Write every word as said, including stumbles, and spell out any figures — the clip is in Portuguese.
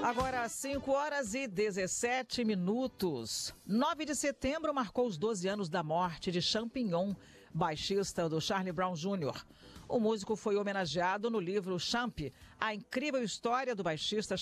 Agora, cinco horas e dezessete minutos. nove de setembro marcou os doze anos da morte de Champignon, baixista do Charlie Brown Júnior O músico foi homenageado no livro Champ, a incrível história do baixista